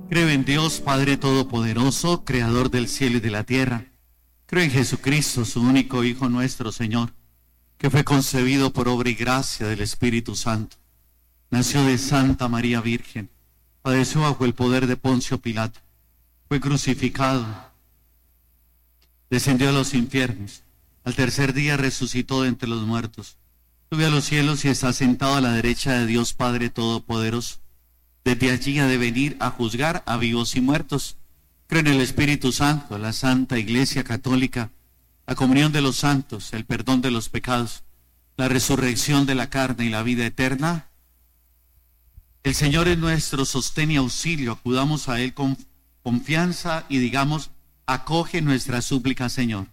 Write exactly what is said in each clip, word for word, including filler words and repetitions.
Creo en Dios Padre Todopoderoso, Creador del cielo y de la tierra. Creo en Jesucristo, su único Hijo nuestro Señor, que fue concebido por obra y gracia del Espíritu Santo. Nació de Santa María Virgen, padeció bajo el poder de Poncio Pilato, fue crucificado, descendió a los infiernos, al tercer día resucitó de entre los muertos, subió a los cielos y está sentado a la derecha de Dios Padre Todopoderoso. Desde allí ha de venir a juzgar a vivos y muertos. Creo en el Espíritu Santo, la Santa Iglesia Católica, la comunión de los santos, el perdón de los pecados, la resurrección de la carne y la vida eterna. El Señor es nuestro sostén y auxilio. Acudamos a Él con confianza y digamos: acoge nuestra súplica, Señor.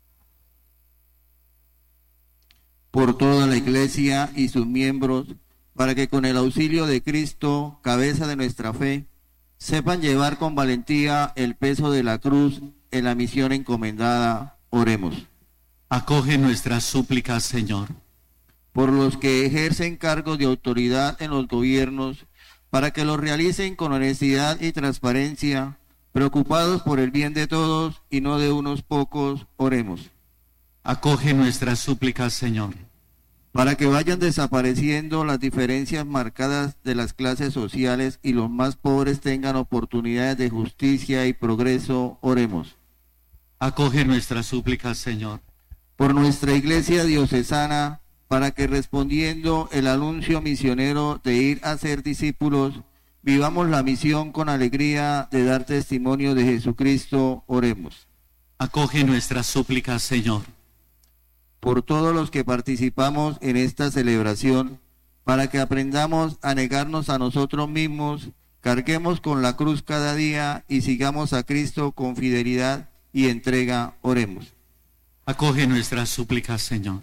Por toda la Iglesia y sus miembros, para que con el auxilio de Cristo, cabeza de nuestra fe, sepan llevar con valentía el peso de la cruz en la misión encomendada. Oremos. Acoge nuestras súplicas, Señor. Por los que ejercen cargos de autoridad en los gobiernos, para que los realicen con honestidad y transparencia, preocupados por el bien de todos y no de unos pocos. Oremos. Acoge nuestras súplicas, Señor. Para que vayan desapareciendo las diferencias marcadas de las clases sociales y los más pobres tengan oportunidades de justicia y progreso. Oremos. Acoge nuestras súplicas, Señor. Por nuestra Iglesia diocesana, para que respondiendo el anuncio misionero de ir a ser discípulos, vivamos la misión con alegría de dar testimonio de Jesucristo. Oremos. Acoge nuestras súplicas, Señor. Por todos los que participamos en esta celebración, para que aprendamos a negarnos a nosotros mismos, carguemos con la cruz cada día y sigamos a Cristo con fidelidad y entrega. Oremos. Acoge nuestras súplicas, Señor.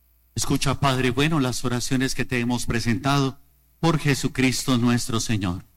Escucha, Padre bueno, las oraciones que te hemos presentado por Jesucristo nuestro Señor.